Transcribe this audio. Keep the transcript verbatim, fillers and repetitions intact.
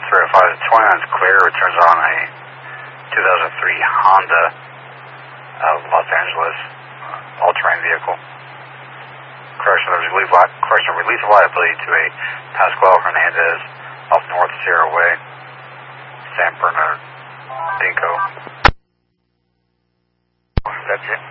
three oh five, twenty-nine is clear, returns on a two thousand three Honda out of Los Angeles, uh, all-terrain vehicle. Correction, there was relief, li correction, release of liability to a Pascual Hernandez off North Sierra Way, San Bernardino. That's it.